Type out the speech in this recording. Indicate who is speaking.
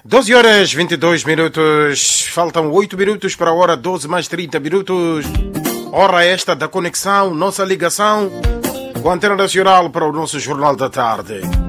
Speaker 1: 12 horas 22 minutos, faltam 8 minutos para a hora 12 mais 30 minutos. Hora esta da conexão, nossa ligação com a Antena Nacional para o nosso Jornal da Tarde.